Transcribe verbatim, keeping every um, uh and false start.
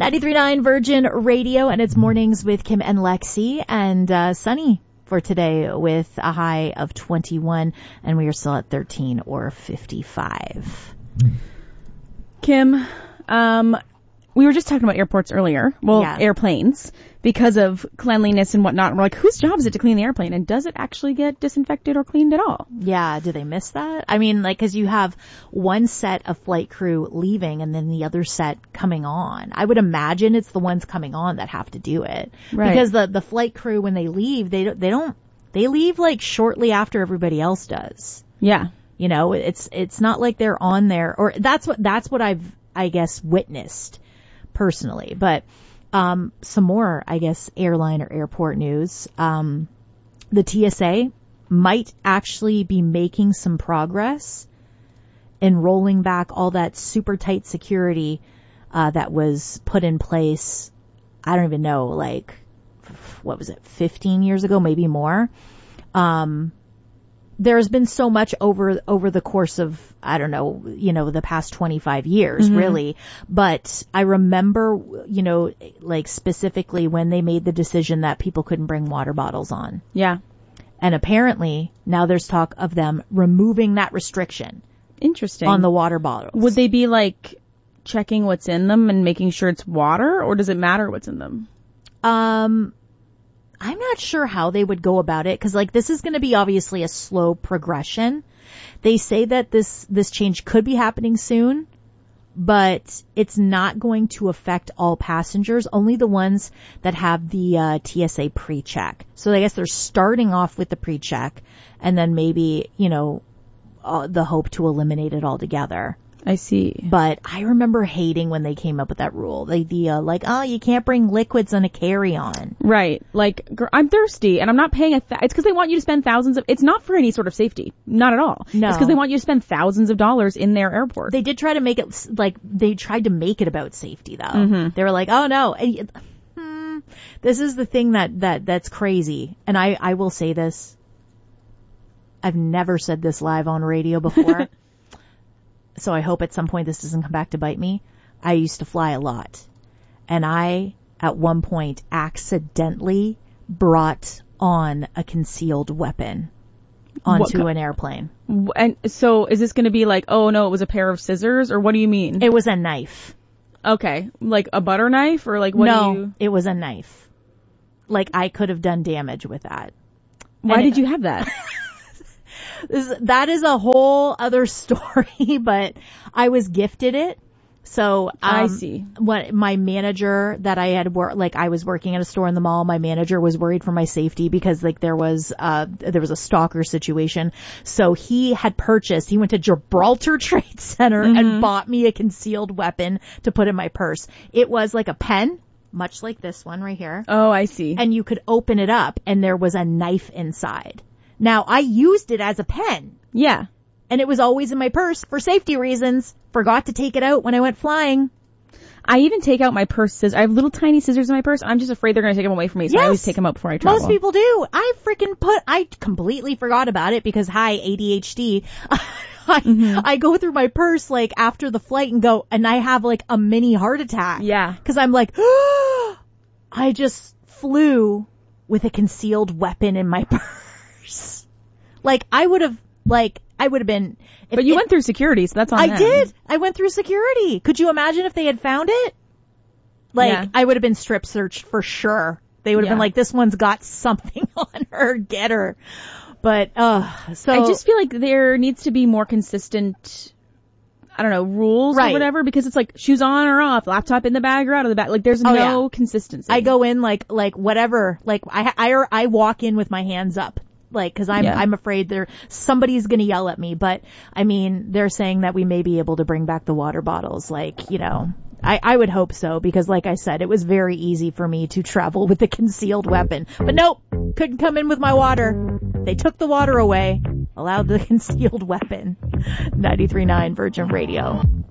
ninety-three point nine Virgin Radio, and it's Mornings with Kim and Lexi, and uh, sunny for today with a high of twenty-one, and we are still at thirteen or fifty-five. Kim, um, we were just talking about airports earlier. Well, yeah. airplanes, because of cleanliness and whatnot. And we're like, whose job is it to clean the airplane? And does it actually get disinfected or cleaned at all? Yeah, do they miss that? I mean, like, because you have one set of flight crew leaving and then the other set coming on. I would imagine it's the ones coming on that have to do it. Right. Because the, the flight crew, when they leave, they don't, they don't, they leave like shortly after everybody else does. Yeah. You know, it's, it's not like they're on there, or that's what, that's what I've, I guess, witnessed personally. But, um, some more, I guess, airline or airport news. Um, the T S A might actually be making some progress in rolling back all that super tight security, uh, that was put in place. I don't even know, like, what was it, fifteen years ago, maybe more. Um, there's been so much over, over the course of, I don't know, you know, the past twenty-five years, mm-hmm. really. But I remember, you know, like specifically when they made the decision that people couldn't bring water bottles on. Yeah. And apparently now there's talk of them removing that restriction. Interesting. On the water bottles. Would they be like checking what's in them and making sure it's water, or does it matter what's in them? Um, I'm not sure how they would go about it, because like this is going to be obviously a slow progression. They say that this this change could be happening soon, but it's not going to affect all passengers, only the ones that have the uh, T S A pre-check. So I guess they're starting off with the pre-check, and then maybe, you know, uh, the hope to eliminate it altogether. I see. But I remember hating when they came up with that rule. The idea, like, oh, you can't bring liquids on a carry-on. Right. Like, girl, I'm thirsty and I'm not paying a th- it's because they want you to spend thousands of, it's not for any sort of safety. Not at all. No. It's because they want you to spend thousands of dollars in their airport. They did try to make it, like, they tried to make it about safety, though. Mm-hmm. They were like, oh, no. And, hmm, this is the thing that, that, that's crazy. And I, I will say this. I've never said this live on radio before. So I hope at some point this doesn't come back to bite me. I used to fly a lot. And I, at one point, accidentally brought on a concealed weapon onto co- an airplane. And so is this going to be like, oh no, it was a pair of scissors, or what do you mean? It was a knife. Okay. Like a butter knife, or like what no, do you... it was a knife. Like I could have done damage with that. Why and did it, you have that? This, that is a whole other story, but I was gifted it. So, um, I see. What my manager that I had worked, like I was working at a store in the mall, my manager was worried for my safety because like there was, uh, there was a stalker situation. So he had purchased, he went to Gibraltar Trade Center mm-hmm. and bought me a concealed weapon to put in my purse. It was like a pen, much like this one right here. Oh, I see. And you could open it up and there was a knife inside. Now, I used it as a pen. Yeah. And it was always in my purse for safety reasons. Forgot to take it out when I went flying. I even take out my purse scissors. I have little tiny scissors in my purse. I'm just afraid they're going to take them away from me. So yes. I always take them out before I travel. Most people do. I freaking put, I completely forgot about it because, hi, A D H D. I, mm-hmm. I go through my purse like after the flight and go, and I have like a mini heart attack. Yeah. Cause I'm like, oh, I just flew with a concealed weapon in my purse. Like I would have, like I would have been. If, but you if, went through security, so that's on I them. did. I went through security. Could you imagine if they had found it? Like yeah. I would have been strip searched for sure. They would have yeah. been like, this one's got something on her. Get her. But uh, so I just feel like there needs to be more consistent. I don't know, rules right. or whatever, because it's like shoes on or off, laptop in the bag or out of the bag. Like there's oh, no yeah. consistency. I go in like, like whatever, like I, I, I walk in with my hands up, like, cause I'm, yeah. I'm afraid there, somebody's gonna yell at me, but I mean, they're saying that we may be able to bring back the water bottles, like, you know, I, I would hope so, because like I said, it was very easy for me to travel with a concealed weapon, but nope, couldn't come in with my water. They took the water away, allowed the concealed weapon. ninety-three point nine Virgin Radio.